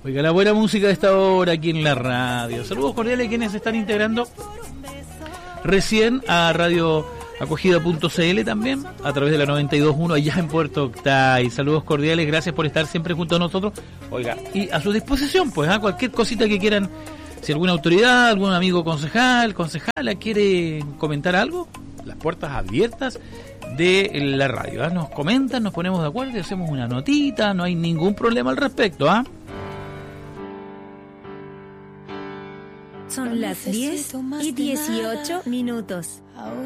Oiga, la buena música de esta hora aquí en la radio. Saludos cordiales a quienes se están integrando recién a Radio Acogida.cl también, a través de la 92.1 allá en Puerto Octay. Saludos cordiales, gracias por estar siempre junto a nosotros. Oiga, y a su disposición, pues, cualquier cosita que quieran, si alguna autoridad, algún amigo concejala quiere comentar algo, las puertas abiertas de la radio. Nos comentan, nos ponemos de acuerdo y hacemos una notita, no hay ningún problema al respecto. Son las 10:18.